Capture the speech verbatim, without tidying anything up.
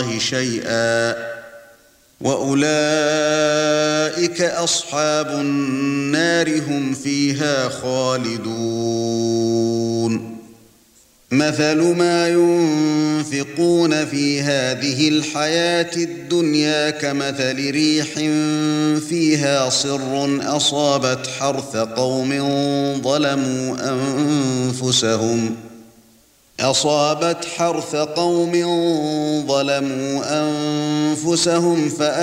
شيئا وأولئك أصحاب النار هم فيها خالدون مثل ما ينفقون في هذه الحياة الدنيا كمثل ريح فيها صر أصابت حرث قوم ظلموا أنفسهم أصابت حرث قوم ظلموا أنفسهم فأ